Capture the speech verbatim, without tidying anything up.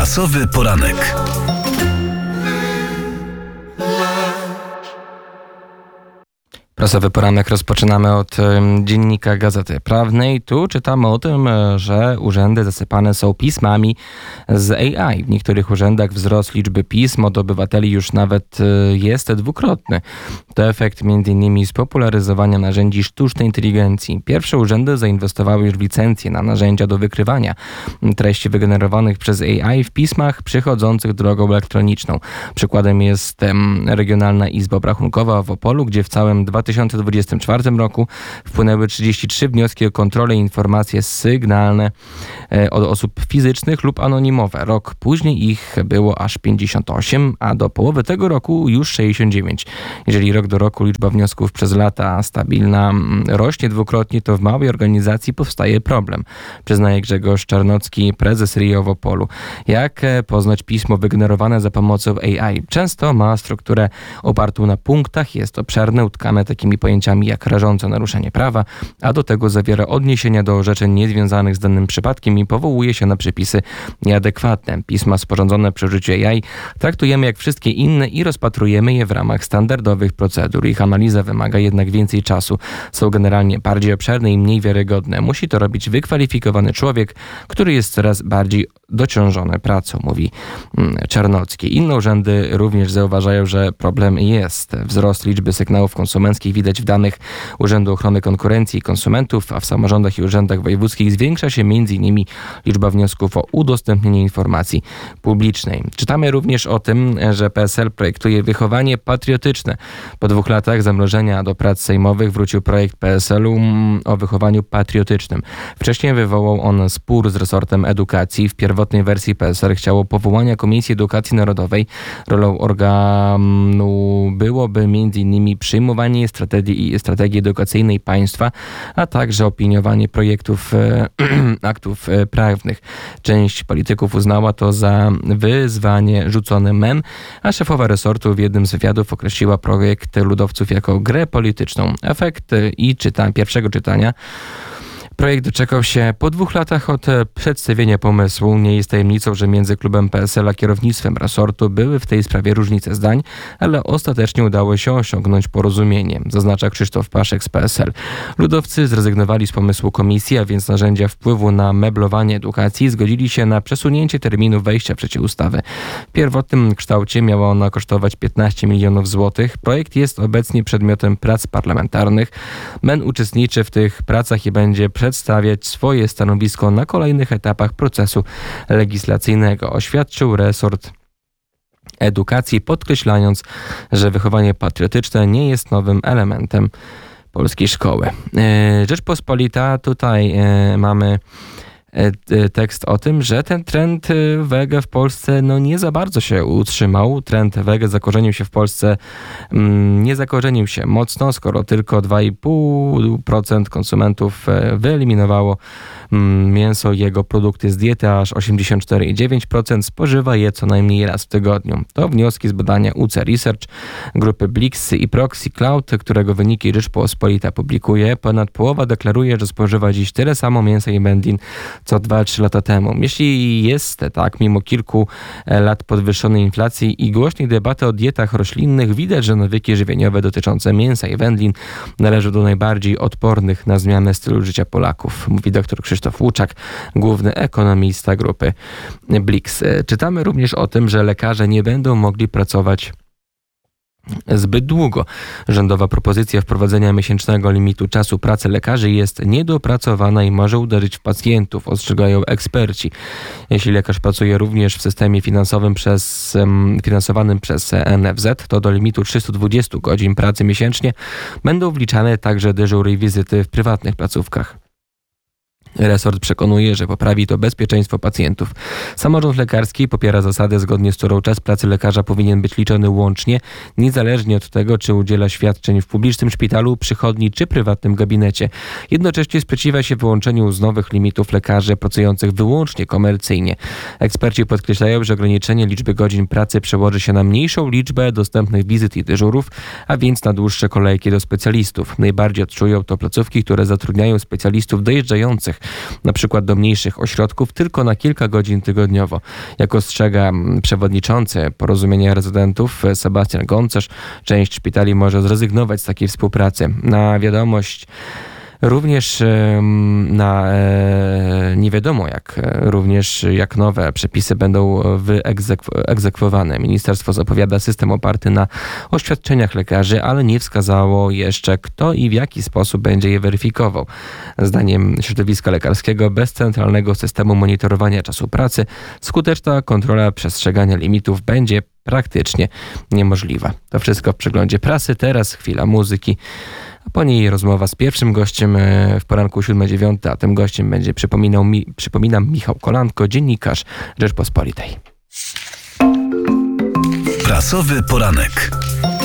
Prasowy poranek. Prasowy poranek rozpoczynamy od dziennika Gazety Prawnej. Tu czytamy o tym, że urzędy zasypane są pismami z A I. W niektórych urzędach wzrost liczby pism od obywateli już nawet jest dwukrotny. To efekt między innymi spopularyzowania narzędzi sztucznej inteligencji. Pierwsze urzędy zainwestowały już w licencje na narzędzia do wykrywania treści wygenerowanych przez A I w pismach przychodzących drogą elektroniczną. Przykładem jest Regionalna Izba Obrachunkowa w Opolu, gdzie w całym dwa tysiące dwudziestym czwartym roku wpłynęły trzydzieści trzy wnioski o kontrolę i informacje sygnalne od osób fizycznych lub anonimowe. Rok później ich było aż pięćdziesiąt osiem, a do połowy tego roku już sześćdziesiąt dziewięć. Jeżeli rok do roku liczba wniosków przez lata stabilna rośnie dwukrotnie, to w małej organizacji powstaje problem. Przyznaje Grzegorz Czarnocki, prezes R I O w Opolu. Jak poznać pismo wygenerowane za pomocą A I? Często ma strukturę opartą na punktach, jest obszerne, utkane takimi pojęciami jak rażące naruszenie prawa, a do tego zawiera odniesienia do orzeczeń niezwiązanych z danym przypadkiem i powołuje się na przepisy nieadekwatne. Pisma sporządzone przy użyciu A I traktujemy jak wszystkie inne i rozpatrujemy je w ramach standardowych procedur. Ich analiza wymaga jednak więcej czasu. Są generalnie bardziej obszerne i mniej wiarygodne. Musi to robić wykwalifikowany człowiek, który jest coraz bardziej dociążony pracą, mówi Czarnocki. Inne urzędy również zauważają, że problem jest. Wzrost liczby sygnałów konsumenckich widać w danych Urzędu Ochrony Konkurencji i Konsumentów, a w samorządach i urzędach wojewódzkich zwiększa się między innymi liczba wniosków o udostępnienie informacji publicznej. Czytamy również o tym, że P S L projektuje wychowanie patriotyczne. Po dwóch latach zamrożenia do prac sejmowych wrócił projekt P S L u o wychowaniu patriotycznym. Wcześniej wywołał on spór z resortem edukacji. W pierwotnej wersji P S L chciało powołania Komisji Edukacji Narodowej. Rolą organu byłoby między innymi przyjmowanie strategii, strategii edukacyjnej państwa, a także opiniowanie projektów aktów prawnych. Część polityków uznała to za wyzwanie rzucone mem, a szefowa resortu w jednym z wywiadów określiła projekt ludowców jako grę polityczną. Efekt i czyta, pierwszego czytania projekt doczekał się po dwóch latach od przedstawienia pomysłu. Nie jest tajemnicą, że między klubem P S L a kierownictwem resortu były w tej sprawie różnice zdań, ale ostatecznie udało się osiągnąć porozumienie, zaznacza Krzysztof Paszek z P S L. Ludowcy zrezygnowali z pomysłu komisji, a więc narzędzia wpływu na meblowanie edukacji, zgodzili się na przesunięcie terminu wejścia w życie ustawy. W pierwotnym kształcie miała ona kosztować piętnaście milionów złotych. Projekt jest obecnie przedmiotem prac parlamentarnych. M E N uczestniczy w tych pracach i będzie przedstawiać swoje stanowisko na kolejnych etapach procesu legislacyjnego, oświadczył resort edukacji, podkreślając, że wychowanie patriotyczne nie jest nowym elementem polskiej szkoły. Rzeczpospolita, tutaj mamy tekst o tym, że ten trend wege w Polsce no nie za bardzo się utrzymał. Trend wege zakorzenił się w Polsce, mm, nie zakorzenił się mocno, skoro tylko dwa i pół procent konsumentów wyeliminowało mm, mięso i jego produkty z diety, aż osiemdziesiąt cztery i dziewięć procent spożywa je co najmniej raz w tygodniu. To wnioski z badania U C Research grupy Blix i Proxy Cloud, którego wyniki Rzeczpospolita publikuje. Ponad połowa deklaruje, że spożywa dziś tyle samo mięsa i wędlin co dwa trzy lata temu. Jeśli jest tak, mimo kilku lat podwyższonej inflacji i głośnej debaty o dietach roślinnych, widać, że nawyki żywieniowe dotyczące mięsa i wędlin należą do najbardziej odpornych na zmianę stylu życia Polaków, mówi dr Krzysztof Łuczak, główny ekonomista grupy Blix. Czytamy również o tym, że lekarze nie będą mogli pracować zbyt długo. Rządowa propozycja wprowadzenia miesięcznego limitu czasu pracy lekarzy jest niedopracowana i może uderzyć w pacjentów, ostrzegają eksperci. Jeśli lekarz pracuje również w systemie finansowym przez, finansowanym przez N F Z, to do limitu trzystu dwudziestu godzin pracy miesięcznie będą wliczane także dyżury i wizyty w prywatnych placówkach. Resort przekonuje, że poprawi to bezpieczeństwo pacjentów. Samorząd lekarski popiera zasadę, zgodnie z którą czas pracy lekarza powinien być liczony łącznie, niezależnie od tego, czy udziela świadczeń w publicznym szpitalu, przychodni czy prywatnym gabinecie. Jednocześnie sprzeciwia się wyłączeniu z nowych limitów lekarzy pracujących wyłącznie komercyjnie. Eksperci podkreślają, że ograniczenie liczby godzin pracy przełoży się na mniejszą liczbę dostępnych wizyt i dyżurów, a więc na dłuższe kolejki do specjalistów. Najbardziej odczują to placówki, które zatrudniają specjalistów dojeżdżających kierowanych na przykład do mniejszych ośrodków tylko na kilka godzin tygodniowo. Jak ostrzega przewodniczący Porozumienia Rezydentów Sebastian Goncerz, część szpitali może zrezygnować z takiej współpracy. Na wiadomość Również na nie wiadomo jak również jak nowe przepisy będą wyegzekwowane. Ministerstwo zapowiada system oparty na oświadczeniach lekarzy, ale nie wskazało jeszcze, kto i w jaki sposób będzie je weryfikował. Zdaniem środowiska lekarskiego bez centralnego systemu monitorowania czasu pracy skuteczna kontrola przestrzegania limitów będzie praktycznie niemożliwa. To wszystko w przeglądzie prasy. Teraz chwila muzyki. A po niej rozmowa z pierwszym gościem w poranku siódma dziewiąta, a tym gościem będzie, przypominał mi, przypominam, Michał Kolanko, dziennikarz Rzeczpospolitej. Prasowy poranek.